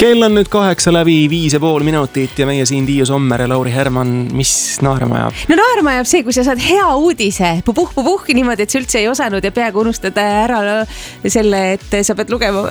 Kell on nüüd 8:05 minutit ja meie siin Tiiu Sommer ja Lauri Herman, mis naerma ajab? No naerma ajab see, kui sa saad hea uudise, pupuh niimoodi, et sa üldse ei osanud ja peaaegu unustada ära selle, et sa pead lugema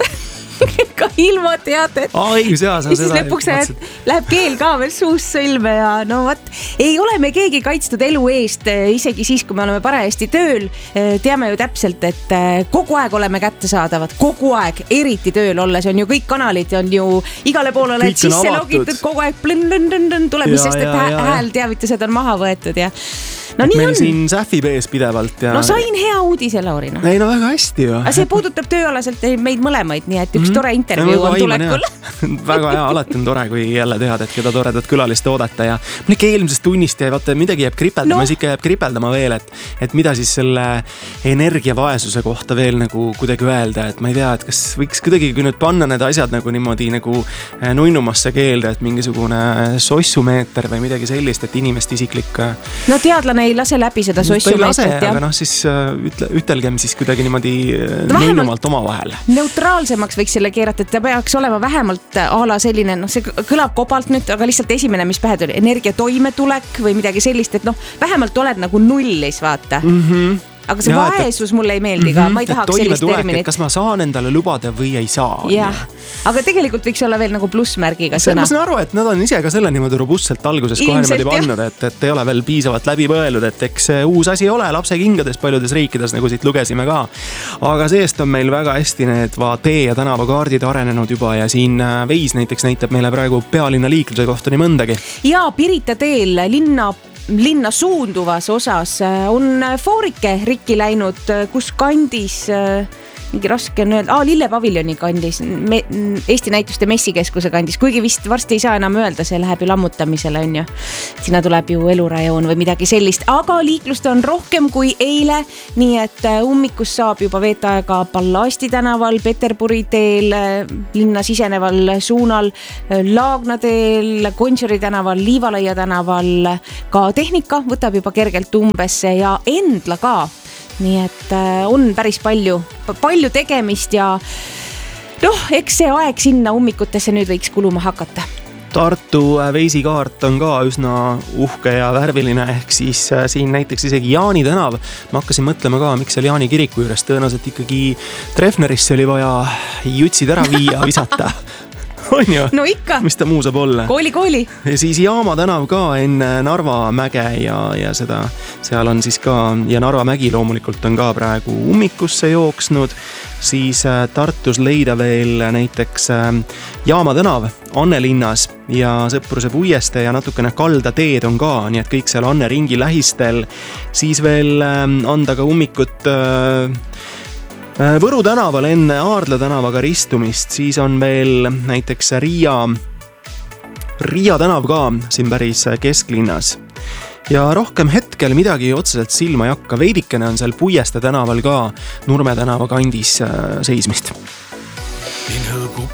ka ilma teadet. Õigus, jaa, sa ja siis lõpuks läheb keel ka veel suust sõlme ja no vat, ei ole me keegi kaitstud elu eest, isegi siis, kui me oleme parajasti tööl. Teame ju täpselt, et kogu aeg oleme kättesaadavad, kogu aeg, eriti tööl olles on ju kõik kanalid, on ju igale poole oled sisse logitud, kogu aeg tuleb, mis sest, et häälteavitused on maha võetud ja no nii meil on. Siin sähvib ees pidevalt ja... No sain hea uudise, Lauri. No. Ei, no väga hästi ju. Aga see puudutab tööalaselt meid mõlemaid, nii et üks tore intervjuu on tulekul. Väga hea, alati on tore, kui jälle tead, et keda toredat külalist oodata ja mul ikka eelmisest tunnist ja vaata, midagi jääb kripeldama, siis ikka jääb kripeldama veel, et mida siis selle energiavaesuse kohta veel nagu kuidagi öelda, et ma ei tea, et kas võiks kuidagi kui nüüd panna need asjad nagu niimoodi nagu nunnumasse keelde, et mingisugune sossumeeter või midagi sellist, et inimest isiklik... No teadlane ei lase läbi seda sossumeetrit. Aga noh, siis ütelgem siis kuidagi niimoodi nunnumalt oma vahel. Neutraalsemaks võiks selle keerata, et ta peaks olema vähemalt a la selline, noh see kõlab kobalt nüüd, aga lihtsalt esimene, mis pähe tuli, energia toimetulek või midagi sellist, et noh, vähemalt oled nagu nullis, vaata. Aga see vaesus mulle ei meeldi ka, ma ei tahaks sellist terminit. Kas ma saan endale lubada või ei saa? Jah, aga tegelikult võiks olla veel nagu plussmärgiga sõna. Ma saan aru, et nad on ise ka selle niimoodi robustselt alguses kohe niimoodi pannud, et ei ole veel piisavalt läbi mõelnud, et eks uus asi ole lapse kingades paljudes riikides, nagu siit lugesime ka. Aga seest on meil väga hästi need tee- ja tänavakaardid arenenud juba ja siin Veis näiteks näitab meile praegu pealinna liikluse kohta nii mõndagi. Ja Pirita teel linna suunduvas osas on foorike rikki läinud, kus kandis, mingi raske on öelda, Lillepaviljoni kandis, Eesti Näituste Messikeskuse kandis, kuigi vist varsti ei saa enam öelda, see läheb ju lammutamisele, on ju. Sinna tuleb ju elurajoon või midagi sellist, aga liiklust on rohkem kui eile, nii et ummikus saab juba veeta aega Ballasti tänaval, Peterburi teel, linna siseneval suunal, Laagna teel, Gonsiori tänaval, Liivalaia tänaval, ka tehnika võtab juba kergelt umbesse ja Endla ka. Nii et on päris palju tegemist ja noh, eks see aeg sinna ummikutesse nüüd võiks kuluma hakata. Tartu Veisi kaart on ka üsna uhke ja värviline, ehk siis siin näiteks isegi Jaani tänav. Ma hakkasin mõtlema ka, miks seal Jaani kiriku juures tõenäoliselt ikkagi Treffnerisse oli vaja jutsid ära viia, visata. On ju? No ikka. Mis ta muu saab olla? Kooli. Ja siis Jaama tänav ka enne Narva mäge ja seda, seal on siis ka, ja Narva mägi loomulikult on ka praegu ummikusse jooksnud, siis Tartus leida veel näiteks Jaama tänav Annelinnas ja Sõpruse puieste ja natukene kaldateed on ka, nii et kõik seal Anne ringi lähistel, siis veel anda ka ummikut Võru tänaval enne Aardla tänavaga ristumist, siis on veel näiteks Riia tänav ka siin päris kesklinnas. Ja rohkem hetkel midagi otseselt silma ei hakka, veidikene on seal Puieste tänaval ka Nurme tänava kandis seismist.